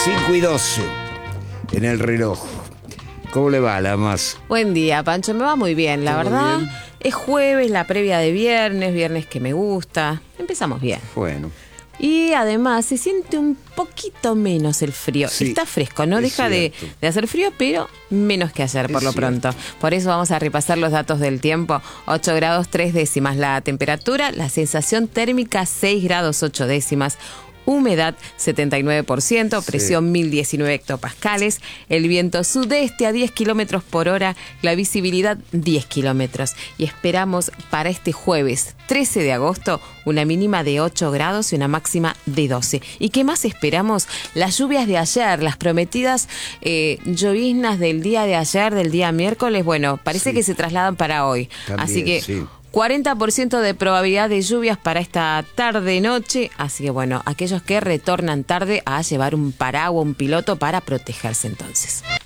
5:12 en el reloj. ¿Cómo le va, Lamas? Buen día, Pancho. Me va muy bien, la verdad. Bien. Es jueves, la previa de viernes que me gusta. Empezamos bien. Bueno. Y además se siente un poquito menos el frío. Sí, está fresco, no deja de hacer frío, pero menos que ayer por lo pronto. Por eso vamos a repasar los datos del tiempo. 8 grados 3 décimas la temperatura, la sensación térmica 6 grados 8 décimas. Humedad 79%, presión 1019 hectopascales, el viento sudeste a 10 kilómetros por hora, la visibilidad 10 kilómetros. Y esperamos para este jueves 13 de agosto una mínima de 8 grados y una máxima de 12. ¿Y qué más esperamos? Las lluvias de ayer, las prometidas lloviznas del día de ayer, del día miércoles, bueno, parece que se trasladan para hoy. También, así que... sí. 40% de probabilidad de lluvias para esta tarde-noche, así que bueno, aquellos que retornan tarde a llevar un paraguas, un piloto para protegerse entonces.